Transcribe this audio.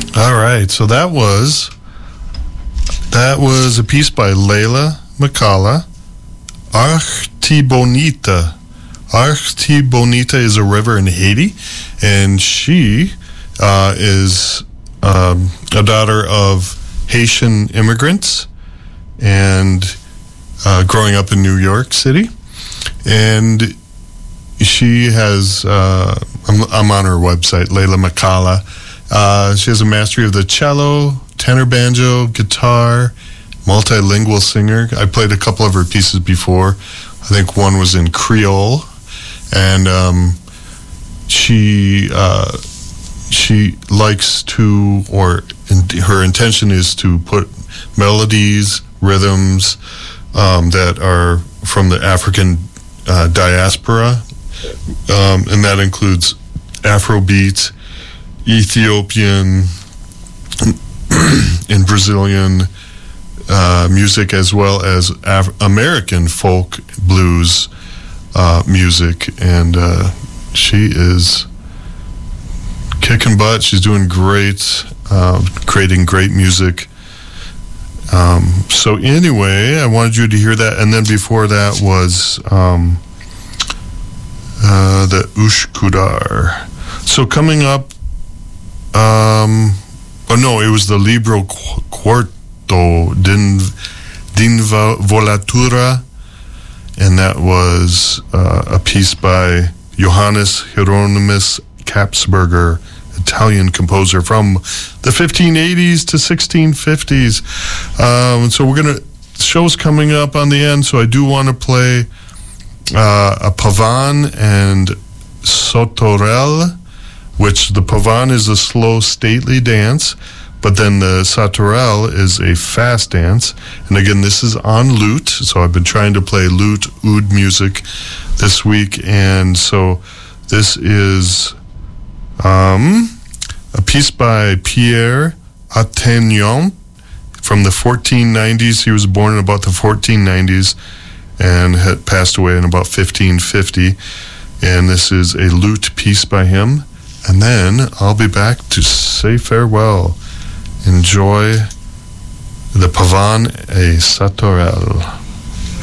All right, so that was a piece by Leila Makala, Artibonita. Artibonita is a river in Haiti, and she is a daughter of Haitian immigrants and growing up in New York City. And she has, I'm on her website, Leila Makala. She has a mastery of the cello, tenor banjo, guitar, multilingual singer. I played a couple of her pieces before. I think one was in Creole. And she likes to, or her intention is to put melodies, rhythms that are from the African diaspora, and that includes Afrobeat, Ethiopian, and Brazilian music, as well as American folk blues music, and she is kicking butt. She's doing great, creating great music. So anyway, I wanted you to hear that, and then before that was the Ushkudar. So coming up, it was the Libro Quarto d'Involatura, and that was a piece by Johannes Hieronymus Kapsberger, Italian composer from the 1580s to 1650s. So the show's coming up on the end, so I do want to play a Pavan and Sauterelle, which the Pavan is a slow, stately dance, but then the Sauterelle is a fast dance. And again, this is on lute, so I've been trying to play lute, oud music this week. And so this is a piece by Pierre Attignon from the 1490s. He was born in about the 1490s and had passed away in about 1550. And this is a lute piece by him. And then I'll be back to say farewell. Enjoy the Pavan et Sauterelle.